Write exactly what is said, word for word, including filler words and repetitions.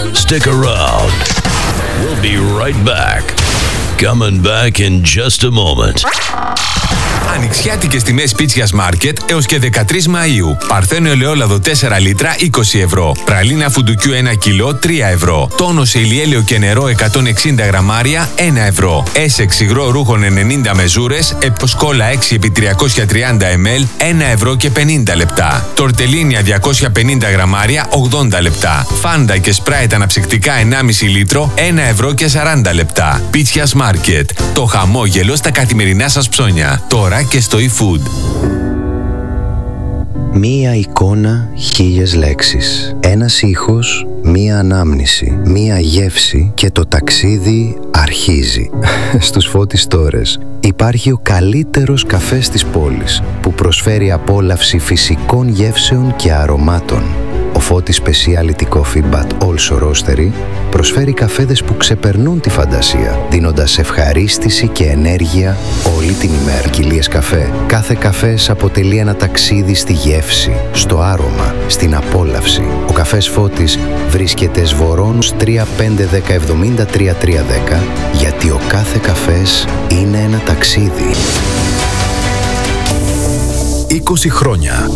Stick around. We'll be right back. Coming back in just a moment. Ανοιξιάτικες τιμές Πίτσιας Μάρκετ έως και δεκατρείς Μαΐου. Παρθένο ελαιόλαδο τέσσερα λίτρα είκοσι ευρώ. Πραλίνα φουντουκιού ένα κιλό τρία ευρώ. Τόνος ηλιέλαιο και νερό εκατόν εξήντα γραμμάρια ένα ευρώ. Έσεξ υγρό ρούχων ενενήντα μεζούρες. Εποσκόλα έξι επί τριακόσια τριάντα μιλιλίτρα ένα ευρώ και πενήντα λεπτά. Τορτελίνια διακόσια πενήντα γραμμάρια ογδόντα λεπτά. Φάντα και σπράιτ αναψυκτικά ενάμιση λίτρο ένα ευρώ και σαράντα λεπτά. Πίτσιας Μάρκετ. Το χαμόγελο στα καθημερινά σας ψώνια. Τώρα και στο eFood. Μία εικόνα, χίλιες λέξεις. Ένας ήχος, μία ανάμνηση, μία γεύση και το ταξίδι αρχίζει. Στους Φώτης Τόρες υπάρχει ο καλύτερος καφές της πόλης που προσφέρει απόλαυση φυσικών γεύσεων και αρωμάτων. Ο Φώτης Specialty Coffee but also Roastery προσφέρει καφέδες που ξεπερνούν τη φαντασία, δίνοντας ευχαρίστηση και ενέργεια όλη την ημέρα. Κοιλίες καφέ. Κάθε καφές αποτελεί ένα ταξίδι στη γεύση, στο άρωμα, στην απόλαυση. Ο καφές Φώτης βρίσκεται σβορώνους τρία πέντε δέκα εβδομήντα τρία τρία δέκα, γιατί ο κάθε καφές είναι ένα ταξίδι. είκοσι χρόνια